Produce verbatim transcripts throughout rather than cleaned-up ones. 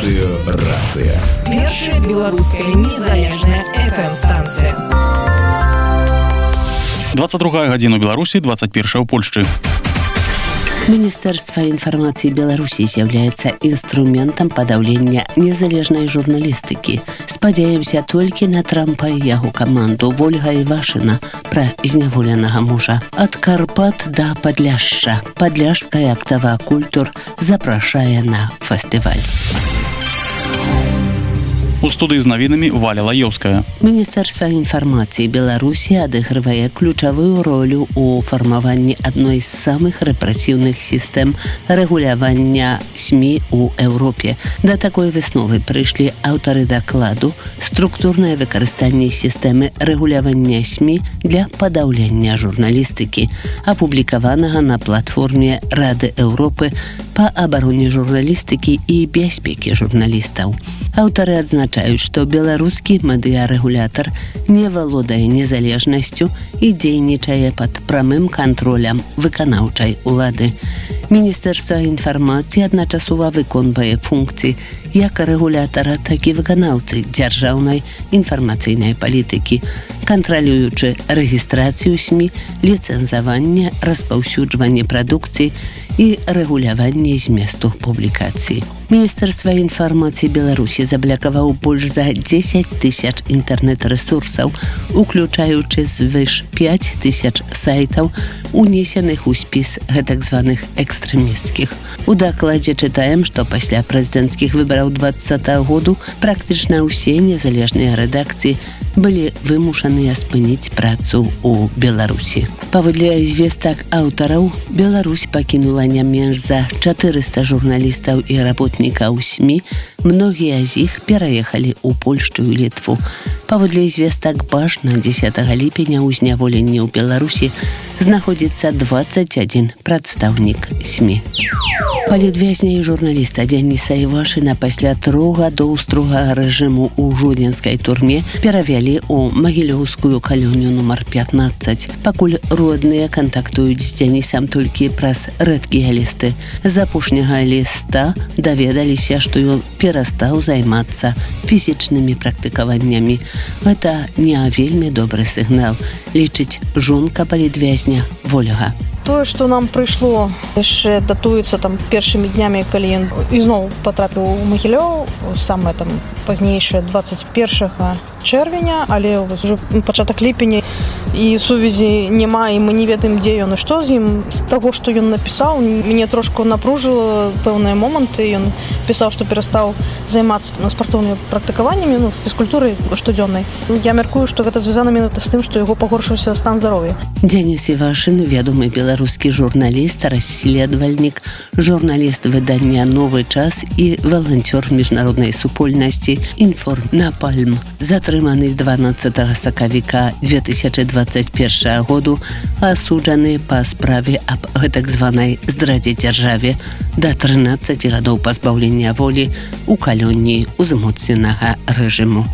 Радыёрацыя. Першая беларуская незалежная эф эм-станцыя. двадцать другая гадзіна ў Беларусі, двадцать первая ў Польшчы. Міністэрства інфармацыі Беларусі з'яўляецца інструментам падаўлення незалежнай журналістыкі. Спадзяемся толькі на Трампа і яго каманду. Вольга Івашына пра зняволенага мужа. Ад Карпат да Падляшша. Падляшская актава культур запрашае на фестываль. У студыі з навінамі Валя Лаёўская. Міністэрства інфармацыі Беларусі адыгрывае ключавую ролю ў фармаванні адной з самых рэпрэсіўных сістэм рэгулявання СМІ ў Еўропе. Да такой высновы прыйшлі аўтары дакладу «Структурнае выкарыстанне сістэмы рэгулявання СМІ для падаўлення журналістыкі», апублікаванага на платформе Рады Еўропы па абароне журналістыкі і бяспекі журналістаў. Аўтары адзначаюць, што беларускі медыярэгулятар не валодае незалежнасцю і дзейнічае пад прамым кантролем выканаўчай улады. Міністэрства інфармацыі адначасова выконвае функцыі як рэгулятара, так і выканаўцы дзяржаўнай інфармацыйнай палітыкі, кантралюючы рэгістрацыю СМІ, ліцэнзаванне, распаўсюджванне прадукцыі і рэгуляванне зместу публікацыі. Міністэрства інфармацыі Беларусі заблокаваў больш за дзесяць тысяч інтэрнэт-рэсурсаў, уключаючы звыш пяць тысяч сайтаў, унесеных у спіс гэтак званых экстрэмісцкіх. У дакладзе чытаем, што пасля прэзідэнцкіх выбараў двадцатага году практычна ўсе незалежныя рэдакцыі былі вымушаныя спыніць працу ў Беларусі. Паводле звестак аўтараў, Беларусь пакінула не менш за чатырыста журналістаў і работнікаў СМІ, многія з іх пераехалі ў Польшчу і Літву. Паводле звестак БАЖ на дзесятага ліпеня ў зняволенні ў Беларусі знаходзіцца дваццаць адзін прадстаўнік СМІ. Палітвязня і журналіста Дзяніса Івашына пасля трох гадоў строгага рэжыму ў жодзінскай турме перавялі ў магілёўскую калонію нумар пятнаццаць. Пакуль родныя кантактуюць з Дзянісам толькі праз рэдкія лісты. З апошняга ліста даведаліся, што ён перастаў займацца фізічнымі практыкаваннямі. Гэта не вельмі добры сігнал, лічыць жонка палітвязня Вольга. Тое, што нам прыйшло, яшчэ датуецца там першымі днямі, калі ён ізноў патрапіў у Магілёў, самае там пазнейшае дваццаць першага чэрвеня, але ўжо пачатак ліпеня і сувязі няма, і мы не ведаем, дзе ён і што з ім. З таго, што ён напісаў, мяне трошку напружыла пэўныя моманты. Ён пісаў, што перастаў займацца спартыўнымі практыкаваннямі, ну, фізкультурай штодзённай. Я мяркую, што гэта звязана менавіта з тым, што яго пагоршыўся стан здароўя. Дзяніс Івашын, вядомы беларускі журналіст, расследавальнік, журналіст выдання «Новы час» і валанцёр міжнароднай супольнасці «Інформнапальм». Затрыманы дванаццатага сакавіка две тысячы дваццаць першага году, асуджаны па справе аб гэтак званай здрадзе дзяржаве да трынаццаці гадоў пазбаўлення волі у калоніі узмоцненага рэжыму.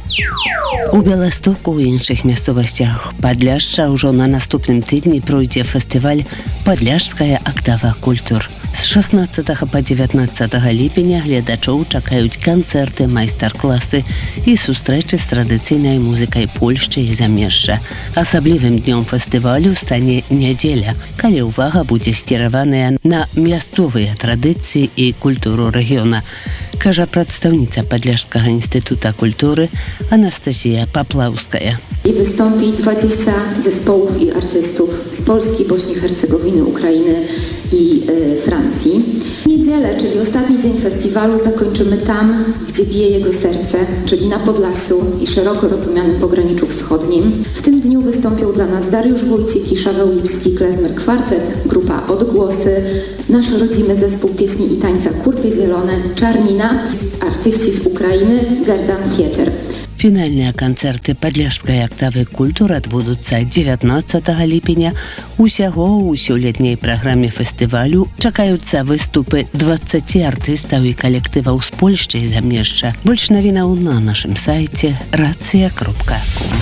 У Беластоку і іншых мясцовасцях Падляшча ўжо на наступным тыдні пройдзе фестываль «Падляшская актава культур». З шаснаццатага па дзевятнаццатага ліпеня гледачоў чакаюць канцэрты, майстар-класы і сустрэчы з традыцыйнай музыкай Польшчы і замежжа. Асаблівым днём фестывалю стане нядзеля, калі ўвага будзе скіраваная на мясцовыя традыцыі і культуру рэгіёна, кажа прадстаўніца Падляшскага інстытута культуры Анастасія Паплаўская. I wystąpi dwadzieścia zespołów i artystów z Polski, Bośni, Hercegowiny, Ukrainy i y, Francji. W niedzielę, czyli ostatni dzień festiwalu, zakończymy tam, gdzie bije jego serce, czyli na Podlasiu i szeroko rozumianym pograniczu wschodnim. W tym dniu wystąpią dla nas Dariusz Wójcik i Szaweł Lipski, klezmer kwartet, grupa Odgłosy, nasz rodzimy zespół pieśni i tańca Kurpie Zielone, Czarnina, artyści z Ukrainy, Gerdan Theater. Фінальныя канцэрты падляшскай актавы культур адбудуцца дзевятнаццатага ліпеня. Усяго ў сёлетняй праграме фестывалю чакаюцца выступы дваццаці артыстаў і калектываў з Польшчы і замежжа. Больш навінаў на нашым сайце рацыя кропка ком.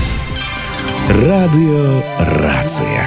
Радыёрацыя.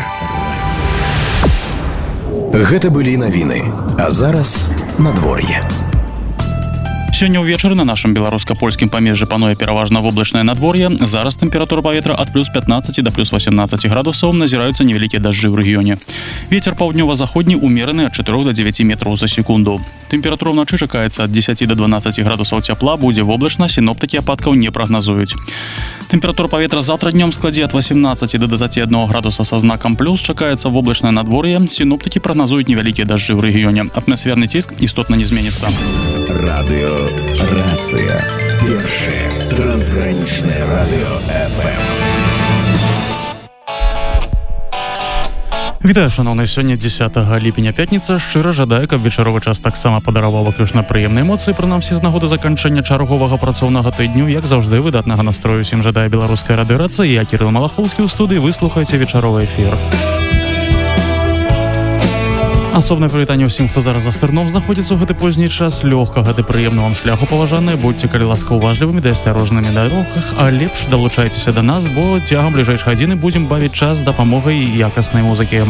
Гэта былі навіны, а зараз надвор'е. Сёння ўвечары на нашым беларуска-польскім памежжы пануе пераважна воблачнае надвор'е. Зараз тэмпература паветра ад плюс пятнаццаці да плюс васемнаццаці градусаў, назіраюцца невялікія дажджы ў рэгіёне. Вецер паўднёва-заходні ўмераны ад чатырох да дзевяці метраў за секунду. Тэмпература ўначы чакаецца ад дзесяці да дванаццаці градусаў цяпла, будзе воблачна, сіноптыкі ападкаў не прагназуюць. Тэмпература паветра заўтра днём складзе ад васемнаццаці да дваццаці аднаго градуса са знакам плюс, чакаецца воблачнае надвор'е, сіноптыкі прагназуюць невялікія дажджы ў рэгіёне. Атмасферны ціск істотна не зменіцца. Радио Рация. Первое трансграничное радио эф эм. Вітаю, шановныя, сёння дзесятага ліпеня пятніца. Шчыра жадаю, каб вечаровы час таксама падараваў выключна прыемныя эмоцыі, прынамсі з нагоды заканчэння чарговага працоўнага тыдню. Як заўжды, выдатнага настрою усім жадае беларуская радыёрацыя. Я Кірыл Малахоўскі ў студыі, вы слухаеце вечаровы эфір. Асобнае прывітанне ўсім, хто зараз за стырном знаходзіцца ў гэты позні час. Лёгкага ды прыемнага вам шляху, паважаныя. Будьце, калі ласка, уважлівымі ды асцярожнымі на дарогах, а лепш далучайцеся да нас, бо цягам бліжэйшай гадзіны будзем бавіць час з дапамогай якаснай музыкі.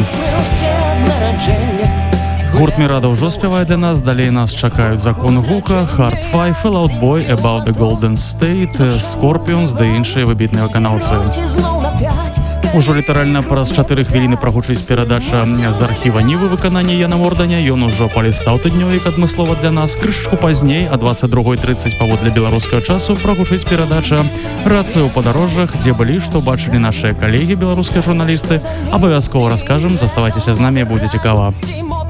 Гурт Мірада ўжо спявае для нас, далей нас чакаюць Закон гука, Hard Five, Fall Out Boy, About the Golden State, Scorpions ды іншыя выбітныя выканаўцы. Ужо літаральна праз чатыры хвіліны прагучыць перадача з архіва Нівы выканання Яна Морданя. Ён ужо палістаў тыднёвік адмыслова для нас. Крышачку пазней, а дваццаць другой трыццаць паводле беларускага часу, прагучыць перадача «Рацыя ў падарожжах», дзе былі, што бачылі нашыя калегі, беларускія журналісты. Абавязкова раскажам, заставайцеся з намі, будзе цікава.